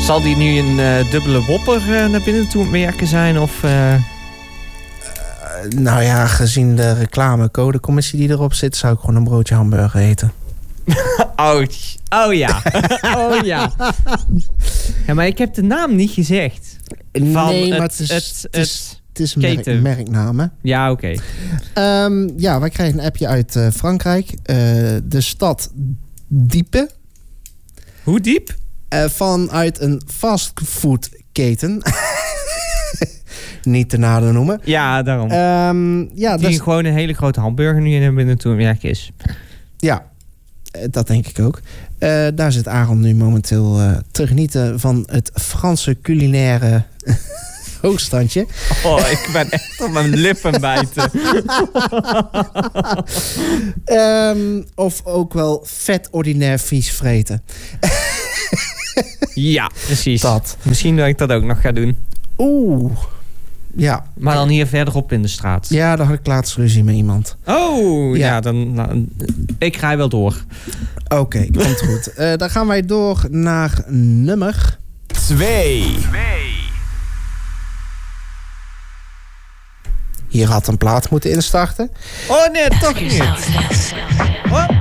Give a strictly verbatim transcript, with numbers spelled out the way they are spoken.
Zal die nu een uh, dubbele whopper uh, naar binnen toe het merken zijn? Of, uh... Uh, nou ja, gezien de reclamecodecommissie die erop zit, zou ik gewoon een broodje hamburger eten. oh, oh ja. oh ja. Ja, maar ik heb de naam niet gezegd. Van nee, maar het, het is, het, het is, het is merk, merknamen. Ja, oké. Okay. Um, ja, wij krijgen een appje uit uh, Frankrijk. Uh, de stad Diepe. Hoe diep? Uh, vanuit een fastfoodketen. Niet te nader noemen. Ja, daarom. Um, ja, Die dus... gewoon een hele grote hamburger nu in binnen toe werk is. Ja, dat denk ik ook. Uh, daar zit Aaron nu momenteel uh, te genieten van het Franse culinaire hoogstandje. Oh, ik ben echt op mijn lippen bijten. um, of ook wel vet ordinair vies vreten. Ja, precies. Dat. Misschien dat ik dat ook nog ga doen. Oeh. Ja. Maar dan hier verderop in de straat. Ja, daar had ik laatst ruzie met iemand. Oh, ja, ja dan... Nou, ik ga wel door. Oké, okay, komt goed. Uh, dan gaan wij door naar nummer... Twee. Hier had een plaat moeten instarten. Oh nee, toch niet. Wat?